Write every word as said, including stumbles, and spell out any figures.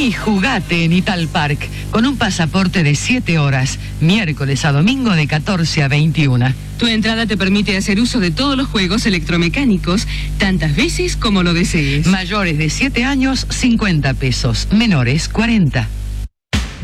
Vení y jugate en Ital Park con un pasaporte de siete horas, miércoles a domingo de catorce a veintiuna. Tu entrada te permite hacer uso de todos los juegos electromecánicos tantas veces como lo desees. Mayores de siete años, cincuenta pesos. Menores, cuarenta.